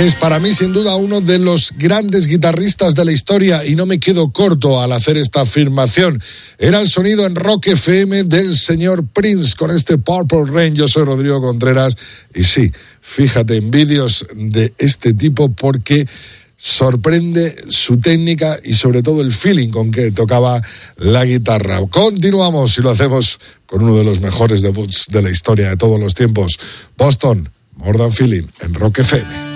Es para mí sin duda uno de los grandes guitarristas de la historia y no me quedo corto al hacer esta afirmación. Era el sonido en Rock FM del señor Prince con este Purple Rain. Yo soy Rodrigo Contreras y sí, fíjate en vídeos de este tipo porque sorprende su técnica y sobre todo el feeling con que tocaba la guitarra. Continuamos y lo hacemos con uno de los mejores debuts de la historia de todos los tiempos. Boston, More Than Feeling en Rock FM.